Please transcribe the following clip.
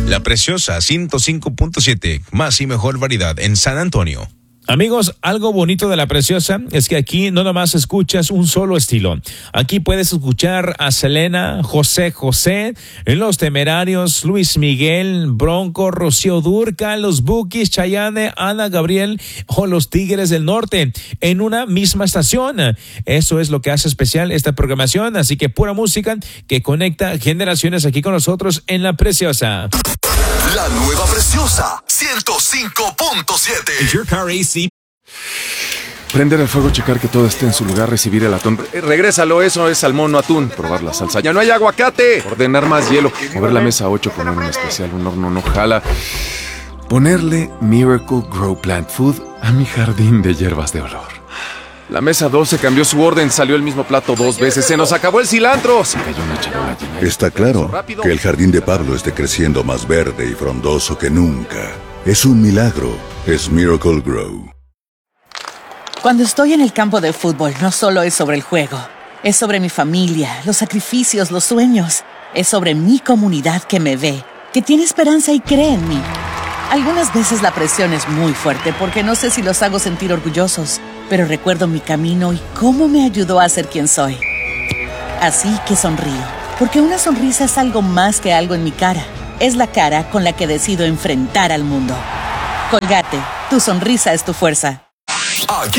La Preciosa 105.7, más y mejor variedad en San Antonio. Amigos, algo bonito de La Preciosa es que aquí no nomás escuchas un solo estilo. Aquí puedes escuchar a Selena, José José, Los Temerarios, Luis Miguel, Bronco, Rocío Dúrcal, Los Bukis, Chayanne, Ana Gabriel o Los Tigres del Norte en una misma estación. Eso es lo que hace especial esta programación, así que pura música que conecta generaciones aquí con nosotros en La Preciosa. La nueva Preciosa 105.7. Is your car AC? Prender el fuego, checar que todo esté en su lugar, recibir el atún. Regrésalo, eso es salmón, no atún. Probar la salsa. ¡Ya no hay aguacate! Ordenar más hielo. Mover la mesa 8 con un especial. Un horno no jala. Ponerle Miracle Grow Plant Food a mi jardín de hierbas de olor. La mesa 12 cambió su orden, salió el mismo plato 2 veces. ¡Se nos acabó el cilantro! Se cayó una charola llena. Está claro que el jardín de Pablo esté creciendo más verde y frondoso que nunca. Es un milagro. Es Miracle Grow. Cuando estoy en el campo de fútbol, no solo es sobre el juego. Es sobre mi familia, los sacrificios, los sueños. Es sobre mi comunidad que me ve, que tiene esperanza y cree en mí. Algunas veces la presión es muy fuerte porque no sé si los hago sentir orgullosos, pero recuerdo mi camino y cómo me ayudó a ser quien soy. Así que sonrío, porque una sonrisa es algo más que algo en mi cara. Es la cara con la que decido enfrentar al mundo. Colgate, tu sonrisa es tu fuerza. Aquí